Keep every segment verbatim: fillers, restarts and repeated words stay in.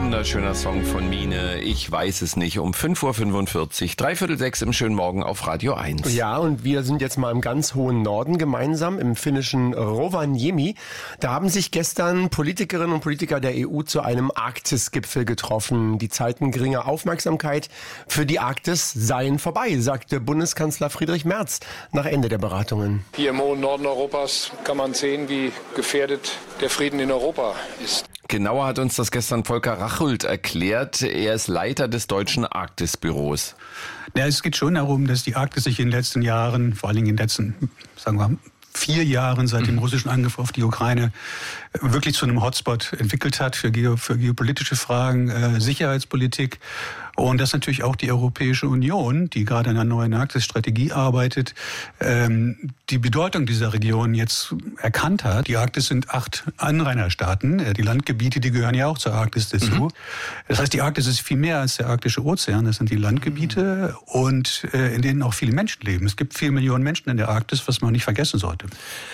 Wunderschöner Song von Mine. Ich weiß es nicht. Um fünf Uhr fünfundvierzig, dreiviertel sechs im schönen Morgen auf Radio eins. Ja, und wir sind jetzt mal im ganz hohen Norden gemeinsam, im finnischen Rovaniemi. Da haben sich gestern Politikerinnen und Politiker der E U zu einem Arktis-Gipfel getroffen. Die Zeiten geringer Aufmerksamkeit für die Arktis seien vorbei, sagte Bundeskanzler Friedrich Merz nach Ende der Beratungen. Hier im hohen Norden Europas kann man sehen, wie gefährdet der Frieden in Europa ist. Genauer hat uns das gestern Volker Rachult erklärt. Er ist Leiter des deutschen Arktis-Büros. Ja, es geht schon darum, dass die Arktis sich in den letzten Jahren, vor allen Dingen in den letzten, sagen wir, vier Jahren seit dem russischen Angriff auf die Ukraine wirklich zu einem Hotspot entwickelt hat für, geo, für geopolitische Fragen, äh, Sicherheitspolitik und dass natürlich auch die Europäische Union, die gerade an einer neuen Arktis-Strategie arbeitet, ähm, die Bedeutung dieser Region jetzt erkannt hat. Die Arktis sind acht Anrainerstaaten, die Landgebiete, die gehören ja auch zur Arktis dazu. Mhm. Das heißt, die Arktis ist viel mehr als der arktische Ozean, das sind die Landgebiete und äh, in denen auch viele Menschen leben. Es gibt vier Millionen Menschen in der Arktis, was man nicht vergessen sollte.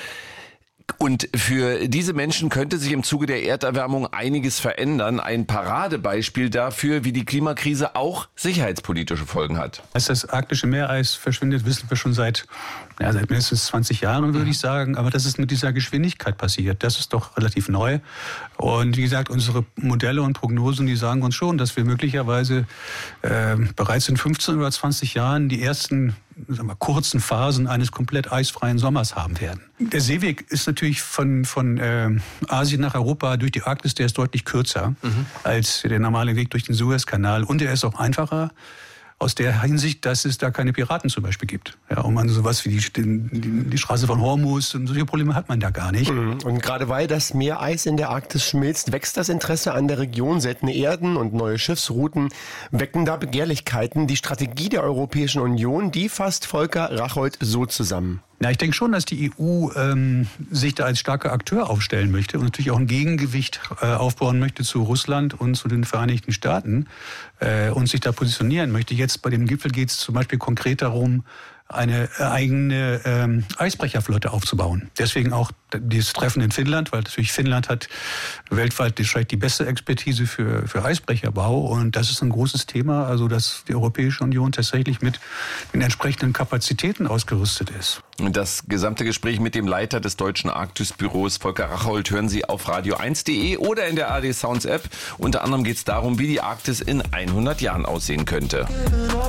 Und für diese Menschen könnte sich im Zuge der Erderwärmung einiges verändern. Ein Paradebeispiel dafür, wie die Klimakrise auch sicherheitspolitische Folgen hat. Als das arktische Meereis verschwindet, wissen wir schon seit, ja, seit mindestens zwanzig Jahren, würde ich sagen. Aber dass es mit dieser Geschwindigkeit passiert, das ist doch relativ neu. Und wie gesagt, unsere Modelle und Prognosen, die sagen uns schon, dass wir möglicherweise äh, bereits in fünfzehn oder zwanzig Jahren die ersten sagen wir, kurzen Phasen eines komplett eisfreien Sommers haben werden. Der Seeweg ist natürlich von, von äh, Asien nach Europa durch die Arktis, der ist deutlich kürzer mhm. als der normale Weg durch den Suezkanal. Und er ist auch einfacher aus der Hinsicht, dass es da keine Piraten zum Beispiel gibt. Ja, und man sowas wie die, die, die Straße von Hormuz und solche Probleme hat man da gar nicht. Und gerade weil das Meereis in der Arktis schmilzt, wächst das Interesse an der Region. Seltene Erden und neue Schiffsrouten wecken da Begehrlichkeiten. Die Strategie der Europäischen Union, die fasst Volker Rachult so zusammen. Ja, ich denke schon, dass die E U ähm, sich da als starker Akteur aufstellen möchte und natürlich auch ein Gegengewicht äh, aufbauen möchte zu Russland und zu den Vereinigten Staaten äh, und sich da positionieren möchte. Jetzt bei dem Gipfel geht es zum Beispiel konkret darum, eine eigene ähm, Eisbrecherflotte aufzubauen. Deswegen auch dieses Treffen in Finnland, weil natürlich Finnland hat weltweit vielleicht die beste Expertise für, für Eisbrecherbau. Und das ist ein großes Thema, also dass die Europäische Union tatsächlich mit den entsprechenden Kapazitäten ausgerüstet ist. Und das gesamte Gespräch mit dem Leiter des deutschen Arktis-Büros, Volker Rachult, hören Sie auf radio eins punkt de oder in der A R D Sounds App. Unter anderem geht es darum, wie die Arktis in hundert Jahren aussehen könnte.